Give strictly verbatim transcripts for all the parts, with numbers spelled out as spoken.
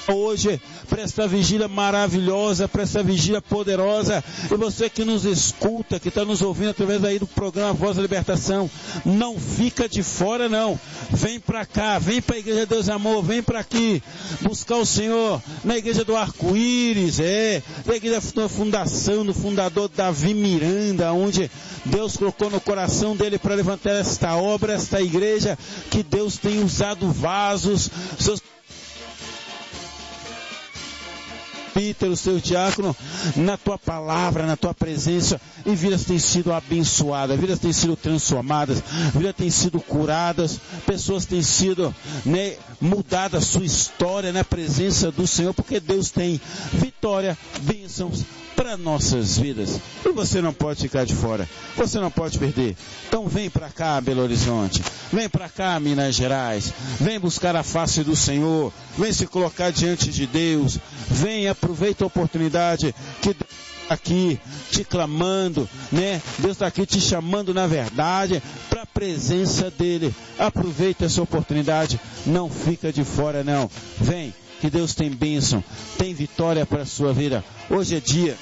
hoje, para esta vigília maravilhosa, para esta vigília poderosa. E você que nos escuta, que está nos ouvindo através aí do programa Voz da Libertação, não fica de fora não, vem para cá, vem para a Igreja Deus Amor, vem para aqui, buscar o Senhor, na Igreja do Arco-Íris, é, na Igreja da Fundação, do fundador Davi Miranda, onde Deus colocou no coração dele para levantar esta obra, esta igreja, que Deus tem usado vasos, seus Peter, o seu diácono, na tua palavra, na tua presença, e vidas têm sido abençoadas, vidas têm sido transformadas, vidas têm sido curadas, pessoas têm sido, né, mudadas a sua história na presença do Senhor, porque Deus tem vitória, bênçãos para nossas vidas. E você não pode ficar de fora, você não pode perder. Então vem para cá, Belo Horizonte, vem para cá, Minas Gerais, vem buscar a face do Senhor, vem se colocar diante de Deus, vem, aproveita a oportunidade que Deus está aqui te clamando, né? Deus está aqui te chamando, na verdade, para a presença dele. Aproveita essa oportunidade, não fica de fora não. Vem, que Deus tem bênção, tem vitória para a sua vida. Hoje é dia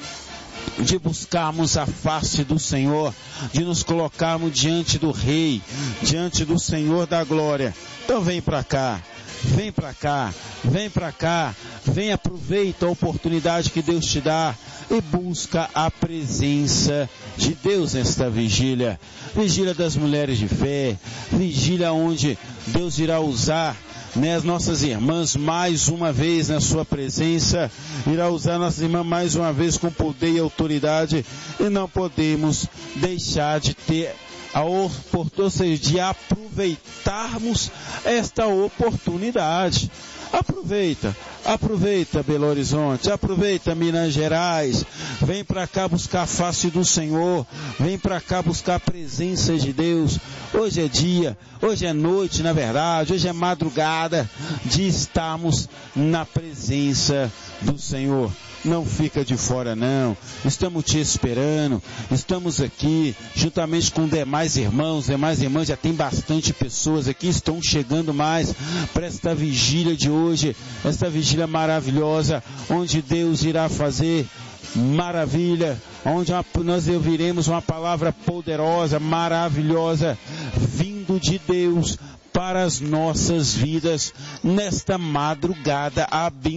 de buscarmos a face do Senhor, de nos colocarmos diante do Rei, diante do Senhor da glória. Então vem para cá, vem para cá, vem para cá, vem, aproveita a oportunidade que Deus te dá e busca a presença de Deus nesta vigília. Vigília das mulheres de fé, vigília onde Deus irá usar, né, as nossas irmãs mais uma vez na sua presença, irá usar nossas irmãs mais uma vez com poder e autoridade, e não podemos deixar de ter a oportunidade de aproveitarmos esta oportunidade. Aproveita, aproveita Belo Horizonte, aproveita Minas Gerais, vem para cá buscar a face do Senhor, vem para cá buscar a presença de Deus. Hoje é dia, hoje é noite, na verdade, hoje é madrugada de estarmos na presença do Senhor. Não fica de fora não, estamos te esperando, estamos aqui, juntamente com demais irmãos, demais irmãs, já tem bastante pessoas aqui, estão chegando mais para esta vigília de hoje, esta vigília maravilhosa, onde Deus irá fazer maravilha, onde nós ouviremos uma palavra poderosa, maravilhosa, vindo de Deus para as nossas vidas, nesta madrugada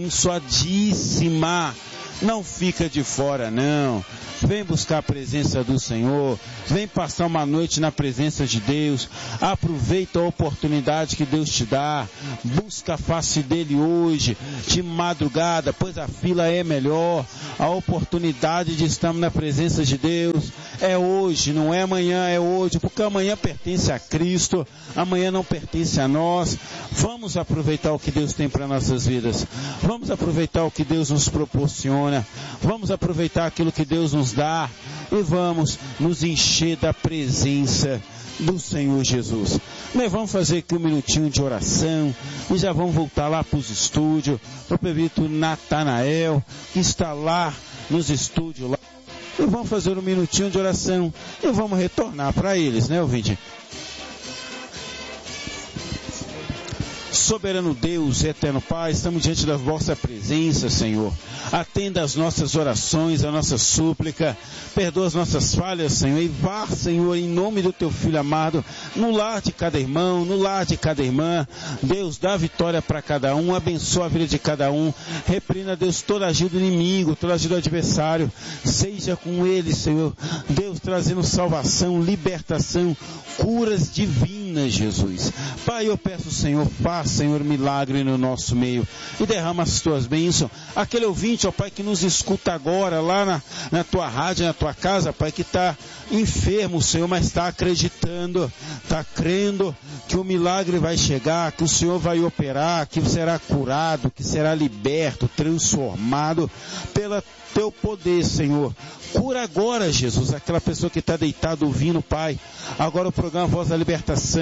abençoadíssima. Não fica de fora não, vem buscar a presença do Senhor, vem passar uma noite na presença de Deus, aproveita a oportunidade que Deus te dá, busca a face dele hoje, de madrugada, pois a fila é melhor, a oportunidade de estarmos na presença de Deus é hoje, não é amanhã, é hoje, porque amanhã pertence a Cristo, amanhã não pertence a nós. Vamos aproveitar o que Deus tem para nossas vidas, vamos aproveitar o que Deus nos proporciona, vamos aproveitar aquilo que Deus nos dá e vamos nos encher da presença do Senhor Jesus. Nós vamos fazer aqui um minutinho de oração e já vamos voltar lá para os estúdios, para o prefeito Natanael, que está lá nos estúdios lá, e vamos fazer um minutinho de oração e vamos retornar para eles, né, ouvinte? Soberano Deus, eterno Pai, estamos diante da vossa presença, Senhor. Atenda as nossas orações, a nossa súplica, perdoa as nossas falhas, Senhor, e vá, Senhor, em nome do teu Filho amado, no lar de cada irmão, no lar de cada irmã. Deus, dá vitória para cada um, abençoa a vida de cada um, repreenda, Deus, toda ajuda do inimigo, toda ajuda do adversário, seja com ele, Senhor. Deus, trazendo salvação, libertação, curas divinas, Jesus. Pai, eu peço, Senhor, faça, Senhor, milagre no nosso meio e derrama as tuas bênçãos. Aquele ouvinte, ó Pai, que nos escuta agora lá na, na tua rádio, na tua casa, Pai, que está enfermo, Senhor, mas está acreditando, está crendo que o milagre vai chegar, que o Senhor vai operar, que será curado, que será liberto, transformado pela teu poder, Senhor. Cura agora, Jesus, aquela pessoa que está deitada ouvindo, Pai, agora o programa Voz da Libertação,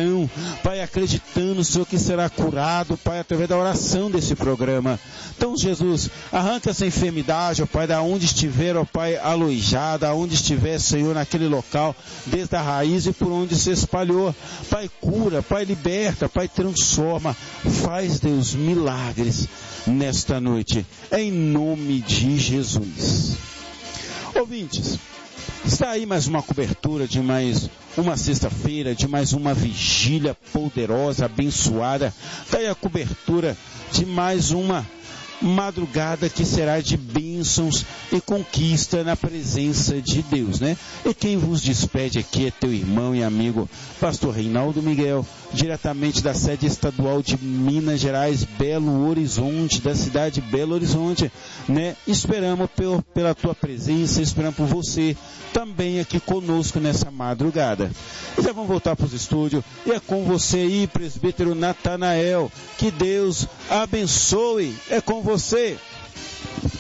oração, Pai, acreditando, Senhor, que será curado, Pai, através da oração desse programa. Então, Jesus, arranca essa enfermidade, ó Pai, da onde estiver, ó Pai, aloijada, aonde estiver, Senhor, naquele local, desde a raiz e por onde se espalhou. Pai, cura, Pai, liberta, Pai, transforma, faz, Deus, milagres nesta noite, em nome de Jesus. Ouvintes, está aí mais uma cobertura de mais uma sexta-feira, de mais uma vigília poderosa, abençoada. Está aí a cobertura de mais uma madrugada que será de bênçãos e conquista na presença de Deus, né? E quem vos despede aqui é teu irmão e amigo, pastor Reinaldo Miguel, diretamente da sede estadual de Minas Gerais, Belo Horizonte, da cidade de Belo Horizonte, né? Esperamos por, pela tua presença, esperamos por você também aqui conosco nessa madrugada. E já vamos voltar para os estúdios, e é com você aí, presbítero Natanael, que Deus abençoe, é com você.